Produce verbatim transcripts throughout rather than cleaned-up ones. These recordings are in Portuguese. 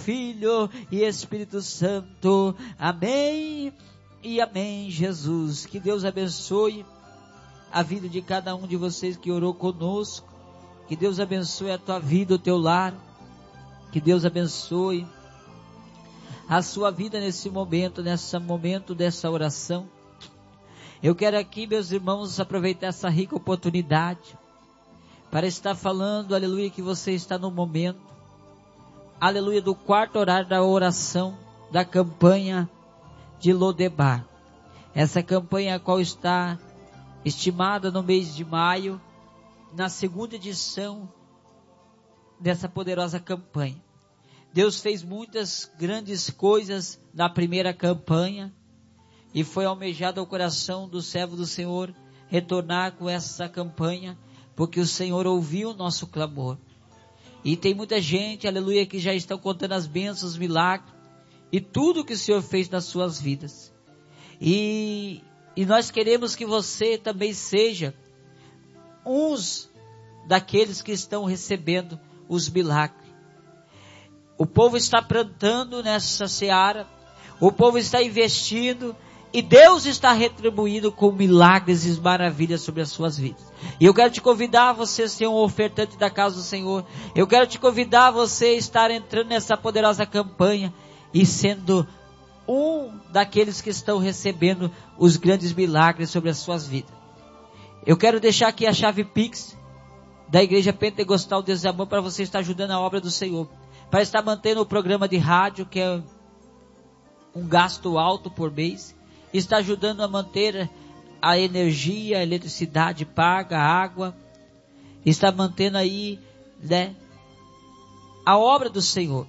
Filho e Espírito Santo. Amém e amém, Jesus. Que Deus abençoe a vida de cada um de vocês que orou conosco. Que Deus abençoe a tua vida, o teu lar. Que Deus abençoe a sua vida nesse momento, nesse momento dessa oração. Eu quero aqui, meus irmãos, aproveitar essa rica oportunidade para estar falando, aleluia, que você está no momento, aleluia, do quarto horário da oração da campanha de Lodebar. Essa campanha a qual está estimada no mês de maio, na segunda edição dessa poderosa campanha. Deus fez muitas grandes coisas na primeira campanha e foi almejado ao coração do servo do Senhor retornar com essa campanha, porque o Senhor ouviu o nosso clamor. E tem muita gente, aleluia, que já estão contando as bênçãos, os milagres e tudo que o Senhor fez nas suas vidas. E, e nós queremos que você também seja uns daqueles que estão recebendo os milagres. O povo está plantando nessa seara, o povo está investindo, e Deus está retribuindo com milagres e maravilhas sobre as suas vidas. E eu quero te convidar a você ser um ofertante da casa do Senhor. Eu quero te convidar a você estar entrando nessa poderosa campanha e sendo um daqueles que estão recebendo os grandes milagres sobre as suas vidas. Eu quero deixar aqui a chave Pix da Igreja Pentecostal Deus de Amor para você estar ajudando a obra do Senhor. Para estar mantendo o programa de rádio, que é um gasto alto por mês. Está ajudando a manter a energia, a eletricidade paga, a água. Está mantendo aí, né, a obra do Senhor.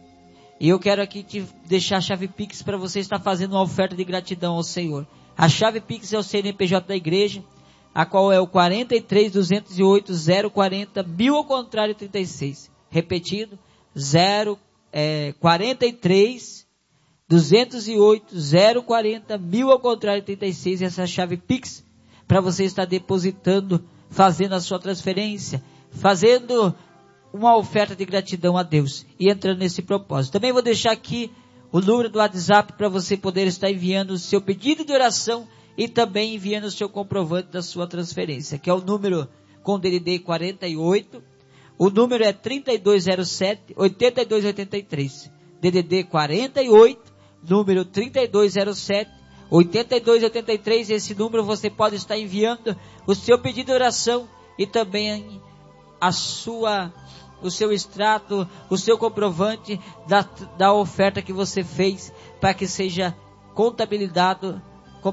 E eu quero aqui te deixar a chave Pix para você estar fazendo uma oferta de gratidão ao Senhor. A chave Pix é o C N P J da igreja, a qual é o quarenta e três, duzentos e oito, zero quarenta, mil ao contrário trinta e seis. Repetido, zero, é, quarenta e três, duzentos e oito, zero quarenta, mil ao contrário trinta e seis. Essa chave Pix para você estar depositando, fazendo a sua transferência, fazendo uma oferta de gratidão a Deus e entrando nesse propósito. Também vou deixar aqui o número do WhatsApp para você poder estar enviando o seu pedido de oração e também enviando o seu comprovante da sua transferência, que é o número com D D D quarenta e oito, o número é trinta e dois zero sete, oitenta e dois oitenta e três, D D D quarenta e oito, número trinta e dois zero sete, oitenta e dois oitenta e três. Esse número você pode estar enviando o seu pedido de oração e também a sua, o seu extrato, o seu comprovante da, da oferta que você fez, para que seja contabilizado,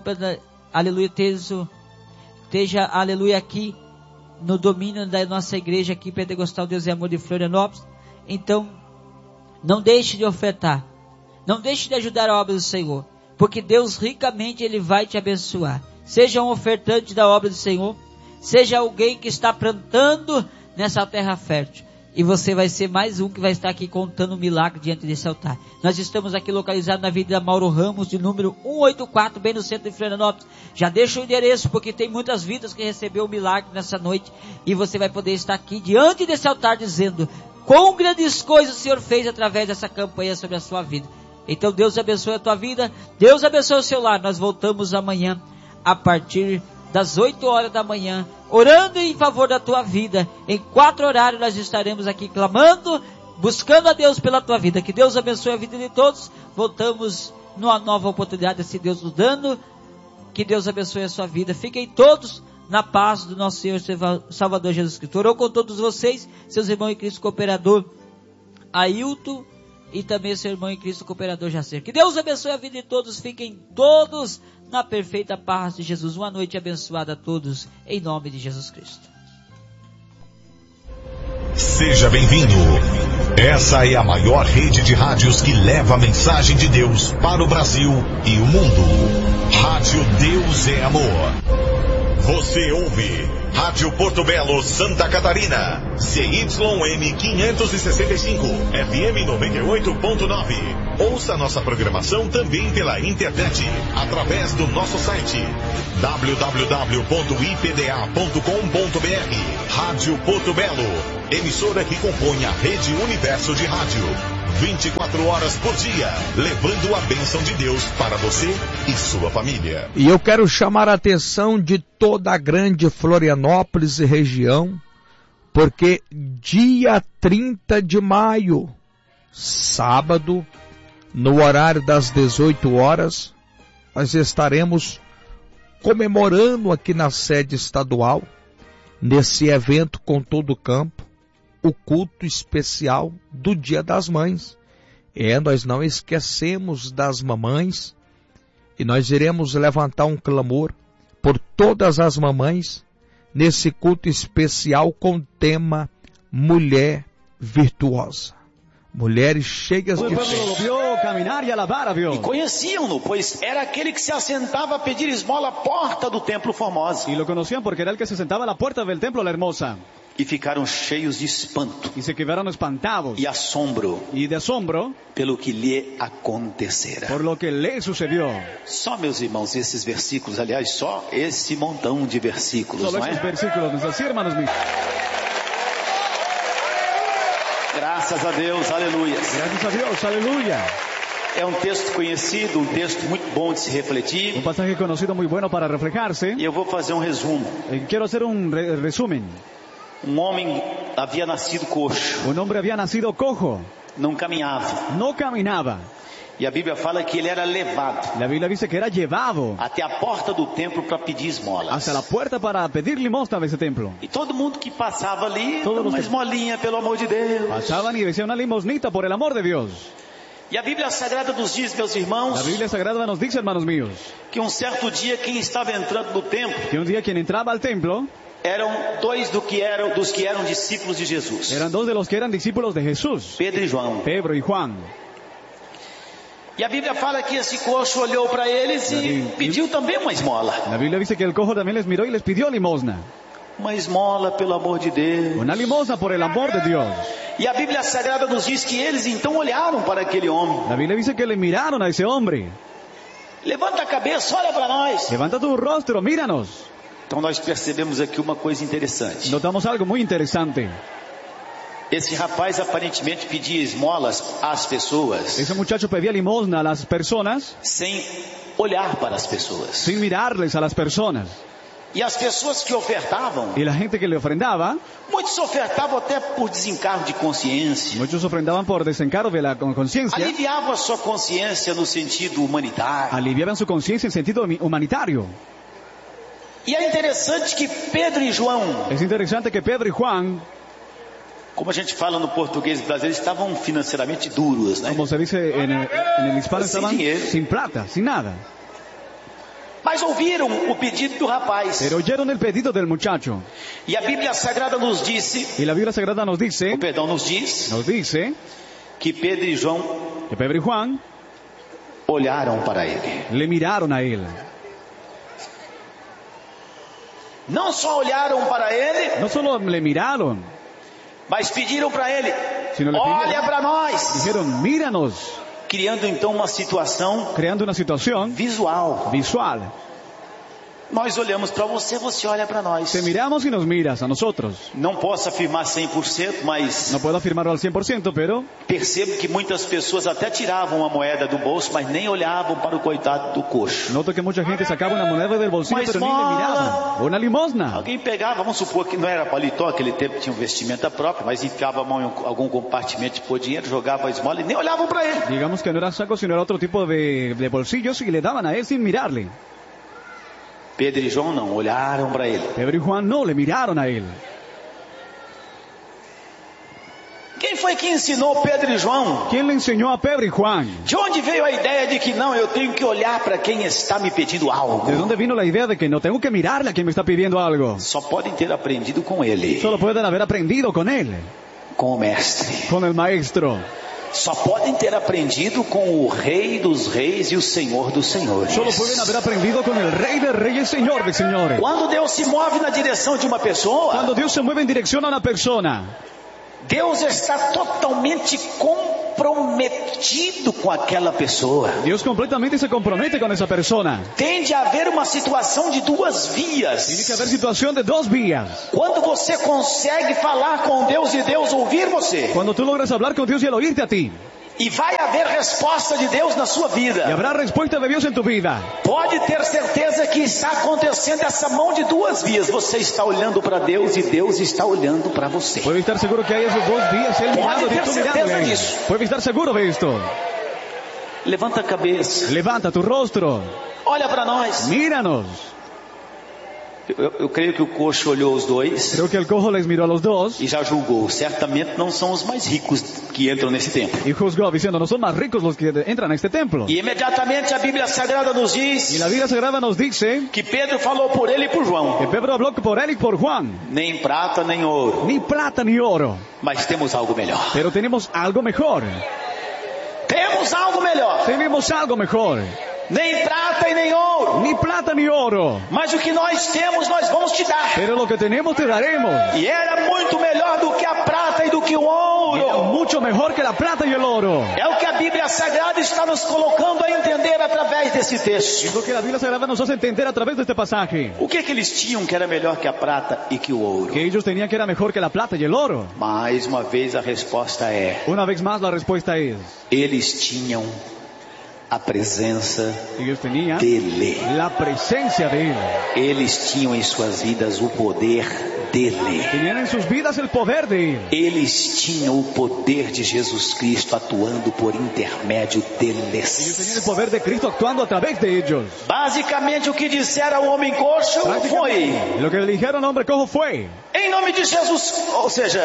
aleluia, esteja, esteja, aleluia, aqui no domínio da nossa igreja aqui, Pentecostal Deus e Amor de Florianópolis. Então, não deixe de ofertar, não deixe de ajudar a obra do Senhor, porque Deus ricamente Ele vai te abençoar. Seja um ofertante da obra do Senhor, seja alguém que está plantando nessa terra fértil, e você vai ser mais um que vai estar aqui contando um milagre diante desse altar. Nós estamos aqui localizados na Avenida Mauro Ramos, de número cento e oitenta e quatro, bem no centro de Florianópolis. Já deixa o endereço, porque tem muitas vidas que recebeu o milagre nessa noite, e você vai poder estar aqui diante desse altar dizendo quão grandes coisas o Senhor fez através dessa campanha sobre a sua vida. Então Deus abençoe a tua vida, Deus abençoe o seu lar. Nós voltamos amanhã a partir das oito horas da manhã, orando em favor da tua vida. Em quatro horários nós estaremos aqui clamando, buscando a Deus pela tua vida. Que Deus abençoe a vida de todos. Voltamos numa nova oportunidade, se Deus nos dando. Que Deus abençoe a sua vida. Fiquem todos na paz do nosso Senhor Salvador Jesus Cristo. Orou com todos vocês, seus irmãos em Cristo cooperador Ailton e também seu irmão em Cristo cooperador Jacer. Que Deus abençoe a vida de todos. Fiquem todos na perfeita paz de Jesus. Uma noite abençoada a todos, em nome de Jesus Cristo. Seja bem-vindo. Essa é a maior rede de rádios que leva a mensagem de Deus para o Brasil e o mundo. Rádio Deus é Amor. Você ouve Rádio Porto Belo, Santa Catarina, C Y M quinhentos e sessenta e cinco, F M noventa e oito ponto nove. Ouça nossa programação também pela internet, através do nosso site w w w ponto i p d a ponto com ponto b r. Rádio Porto Belo, emissora que compõe a Rede Universo de Rádio. vinte e quatro horas por dia, levando a bênção de Deus para você e sua família. E eu quero chamar a atenção de toda a grande Florianópolis e região, porque dia trinta de maio, sábado, no horário das dezoito horas, nós estaremos comemorando aqui na sede estadual, nesse evento com todo o campo, o culto especial do Dia das Mães. É, nós não esquecemos das mamães e nós iremos levantar um clamor por todas as mamães nesse culto especial com o tema Mulher Virtuosa. Mulheres cheias de fé. E conheciam-no, pois era aquele que se assentava a pedir esmola à porta do templo Formosa. Y lo conocían porque era el que se sentaba a la puerta del templo La Hermosa. E ficaram cheios de espanto Y se quedaron espantados e assombro y de asombro pelo que lhe acontecera. por lo que le sucedió. Só, meus irmãos, esses versículos, aliás, só esse montão de versículos, Solo não esos é? versículos, nuestros hermanos míos. Graças a Deus, aleluia. Gracias a Dios, aleluya. É um texto conhecido, um texto muito bom de se Un refletir. pasaje conocido muy bueno para reflejarse. E eu vou fazer um resumo. Eh, Quiero hacer un re- resumen. Um homem havia nascido coxo, Un hombre había nacido cojo, não caminhava. no caminaba. E a Bíblia fala que ele era levado La Biblia dice que era llevado até a porta do templo para pedir esmolas. hasta la puerta para pedir limosna de ese templo. E todo mundo que passava ali, Todos dava uma os- esmolinha, pelo amor de Deus. Pasaban y decían una limosnita por el amor de Dios. E a Bíblia Sagrada nos diz, meus irmãos, La Biblia Sagrada nos dice, hermanos míos, que um certo dia quem estava entrando no templo que un día quien entraba al templo eram dois do que eram, dos que eram discípulos de Jesus, eran dos de los que eran discípulos de Jesús, Pedro e João. Pedro y Juan. E a Bíblia fala que esse coxo olhou para eles e pediu também uma esmola. La Biblia dice que el cojo también les miró y les pidió limosna. Uma esmola, pelo amor de Deus. Una limosna por el amor de Dios. E a Bíblia Sagrada nos diz que eles então olharam para aquele homem. La Biblia dice que le miraron a ese hombre. Levanta a cabeça, olha para nós. Levanta tu rostro, míranos. Então nós percebemos aqui uma coisa interessante. Notamos algo muy interesante. Esse rapaz aparentemente pedia esmolas às pessoas Ese muchacho pedía limosna a las personas sem olhar para as pessoas. sin mirarles a las personas. E as pessoas que ofertavam, Y la gente que le ofrendaba, muitos ofertavam até por desencargo de consciência. muchos ofrendaban por desencargo de la con- conciencia, Aliviavam a sua consciência no sentido humanitário. aliviaban su conciencia en sentido humi- humanitario. E é interessante que Pedro e João, Es interesante que Pedro y Juan, como a gente fala no português brasileiro, estavam financeiramente duros, né? como se dice en el, en el hispano, Sin estaban dinero. sin plata, sin nada. Mas ouviram o pedido do rapaz. Pero oyeron el pedido del muchacho. E a Bíblia Sagrada nos disse, Y la Biblia Sagrada nos dice, o perdão, nos diz nos dice que Pedro e João que Pedro y Juan olharam para ele. le miraron a él. Não só olharam para ele, No solo le miraron, mas pediram para ele, Sino le pidieron. olha para nós. dijeron, míranos, Criando então uma situação creando una situación visual. visual. Nós olhamos para você, você olha para nós. Te miramos y nos miras a nosotros. Não posso afirmar cem por cento, mas No puedo afirmarlo al cien por ciento, pero percebo que muitas pessoas até tiravam a moeda do bolso, mas nem olhavam para o coitado do coxo. noto que mucha gente sacaba una moneda del bolsillo, Uma pero ni le esmola. miraba. Una limosna. Alguém pegava, vamos supor que não era paletó, aquele tempo tinha um vestimenta próprio, mas enfiava a mão em algum compartimento de pôr dinheiro, jogava a esmola e nem olhavam para ele. Digamos que no era saco, sino era otro tipo de, de bolsillos y le daban a él sin mirarle. Pedro e João não, olharam para ele. Pedro y Juan no, le miraron a él. Quem foi que ensinou Pedro e João? ¿Quién le enseñó a Pedro y Juan? De onde veio a ideia de que não, eu tenho que olhar para quem está me pedindo algo? ¿De dónde vino la idea de que no tengo que mirarle a quien me está pidiendo algo? Só podem ter aprendido com ele, Solo pueden haber aprendido con él, com o mestre. con el maestro. Só podem ter aprendido com o Rei dos Reis e o Senhor dos Senhores. Solo pueden haber aprendido con el Rey de Reyes, Señor de Señores. Quando Deus se move na direção de uma pessoa, Cuando Dios se mueve en dirección a una persona, Deus está totalmente comprometido com aquela pessoa. Dios completamente se compromete con esa persona. Tem de haver uma situação de duas vias. Tiene que haber situación de dos vías. Quando você consegue falar com Deus e Deus ouvir você, Cuando tú logras hablar con Dios y el oírte a ti, E vai haver resposta de Deus na sua vida. Y habrá respuesta de Dios en tu vida. Pode ter certeza que está acontecendo essa mão de duas vias. Você está olhando para Deus e Deus está olhando para você. Puede estar seguro que hay esos dos días. Él mirando y ter tú certeza mirándole. disso. Puede estar seguro de esto. Levanta a cabeça. Levanta tu rostro. Olha para nós. Míranos. Eu, eu creio que o coxo olhou os dois. Creo que el cojo les miró a los dos. E já julgou. Certamente não são os mais ricos que entram nesse templo. Y juzgó diciendo, no son más ricos los que entran a este templo. E imediatamente a Bíblia Sagrada nos diz. Y la Biblia Sagrada nos dice Que Pedro falou por ele e por João. que Pedro habló por él y por Juan. Nem prata nem ouro. Ni plata ni oro. Mas temos algo melhor. Pero tenemos algo mejor. Temos algo melhor. Tenemos algo mejor. Nem prata e nem ouro. Ni plata ni oro. Mas o que nós temos, nós vamos te dar. Pero lo que tenemos te daremos. E era muito melhor do que a prata e do que o Y era ouro. mucho mejor que la plata y el oro. É o que a Bíblia Sagrada está nos colocando a entender através desse Es texto. lo que la Biblia Sagrada nos hace entender a través de este pasaje. O que que eles tinham que era melhor que a prata e que o ouro? Que ellos tenían que era mejor que la plata y el oro. Mais uma vez a resposta é: Una vez más la respuesta es, eles tinham a presença ellos tenían dele. la presencia de Él. Eles tinham em suas vidas o poder dele. Tenían en sus vidas el poder de Él. Eles tinham o poder de Jesus Cristo atuando por intermédio Ellos tenían el deles. poder de Cristo actuando a través de ellos. Basicamente o que disseram ao homem coxo foi: Lo que le dijeron al hombre cojo fue, em nome de Jesus, ou seja,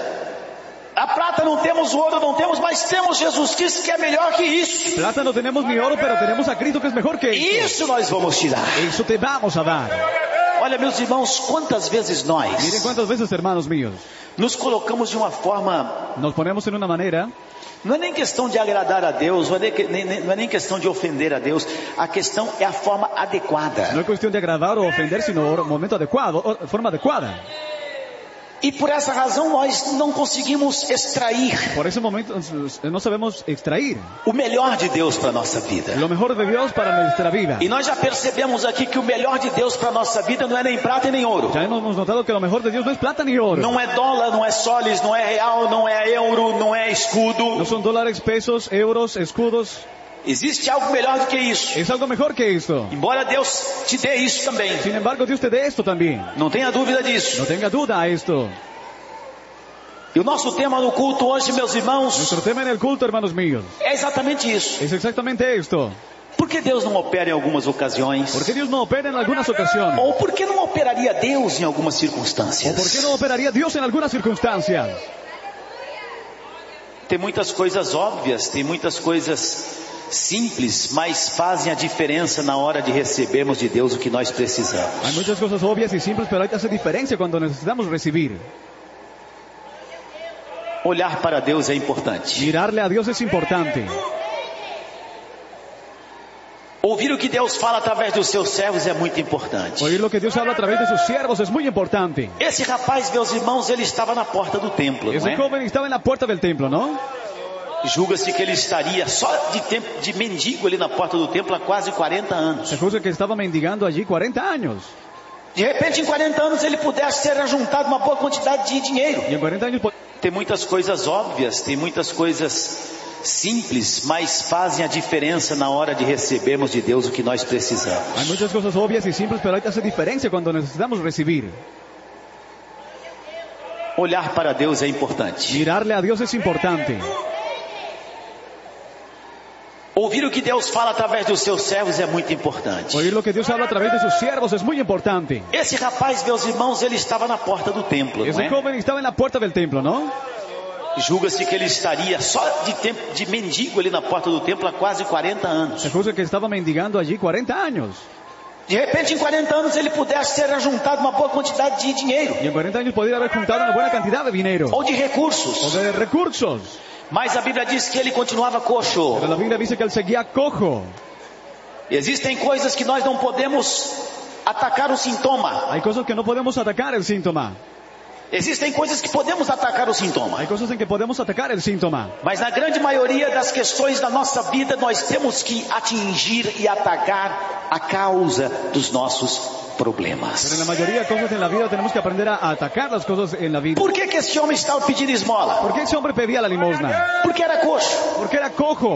a prata não temos, o ouro não temos, mas temos Jesus Cristo que é melhor que isso. plata no tenemos ni oro, pero tenemos a Cristo que es mejor que eso. Isso nós vamos te dar. Eso te vamos a dar. Olha, meus irmãos, quantas vezes Miren nós cuántas veces, hermanos míos, nos colocamos de uma forma, nos ponemos en una manera, não é nem questão de agradar a Deus, não é nem, nem- não é nem questão de ofender a Deus, a questão é a forma adequada. no es cuestión de agradar o ofender, sino o momento adecuado, o forma adecuada. E por essa razão nós não conseguimos extrair Por ese momento no sabemos extrair o melhor de Deus para a nossa vida. lo mejor de Dios para nuestra vida. E nós já percebemos aqui que o melhor de Deus para a nossa vida não é nem prata e nem ouro. Ya hemos notado que lo mejor de Dios no es plata ni oro. Não é dólar, não é soles, não é real, não é euro, não é escudo. No son dólares, pesos, euros, escudos. Existe algo melhor do que isso. Es algo mejor que esto. Embora Deus te dê isso também. Sin embargo, Dios te dé esto también. Não tenha dúvida disso. No tenga duda a esto. E o nosso tema no culto hoje, meus irmãos, Nuestro tema en el culto, hermanos míos, é exatamente isso. es exactamente esto. Por que Deus não opera em algumas ocasiões? ¿Por qué Dios no opera en algunas ocasiones? Ou por que não operaria Deus em algumas ¿O circunstâncias? por qué no operaría Dios en algunas circunstancias? Tem muitas coisas óbvias, tem muitas coisas simples, mas fazem a diferença na hora de recebermos de Deus o que nós precisamos. Hay muchas cosas obvias y simples, pero hay que hacer diferencia cuando necesitamos recibir. Olhar para Deus é importante. Mirarle a Dios es importante. Ouvir o que Deus fala através dos seus servos é muito importante. Oír lo que Dios habla a través de sus siervos es muy importante. Esse rapaz, meus irmãos, ele estava na porta do templo, não Ese é? joven estaba en la puerta del templo, ¿no? Julga-se que ele estaria só de, tempo, de mendigo ali na porta do templo há quase quarenta anos. Se juzga que estaba mendigando allí cuarenta años. De repente, em quarenta anos, ele pudesse ter ajuntado uma boa quantidade de dinheiro. Y en cuarenta años... Tem muitas coisas óbvias, tem muitas coisas simples, mas fazem a diferença na hora de recebermos de Deus o que nós precisamos. Hay muchas cosas obvias y simples, pero hay que hacer diferencia cuando necesitamos recibir. Olhar para Deus é importante. Mirarle a Dios es importante. Ouvir o que Deus fala através dos seus servos é muito importante. Oír lo que Dios habla a través de sus siervos es muy importante. Esse rapaz, meus irmãos, ele estava na porta do templo, não Ese é? joven estaba en la puerta del templo, ¿no? Julga-se que ele estaria só de, tempo, de mendigo ali na porta do templo há quase quarenta anos. Se juzga que estaba mendigando allí cuarenta años. De repente, em quarenta anos, ele pudesse ter ajuntado uma boa quantidade de dinheiro Y en cuarenta años podría haber juntado una buena cantidad de dinero. ou de O recursos. de recursos. Mas a Bíblia diz que ele continuava coxo. Pero la Biblia dice que él seguía cojo. Existem coisas que nós não podemos atacar o sintoma. Hay cosas que no podemos atacar el síntoma. Existem coisas que podemos atacar o sintoma. Hay cosas en que podemos atacar el síntoma. Mas na grande maioria das questões da nossa vida, nós temos que atingir e atacar a causa dos nossos problemas. Pero en la mayoría de cosas en la vida tenemos que aprender a atacar las cosas en la vida. Por que que esse homem estava pedindo esmola? ¿Por qué ese hombre pedía la limosna? Porque era coxo. Porque era cojo.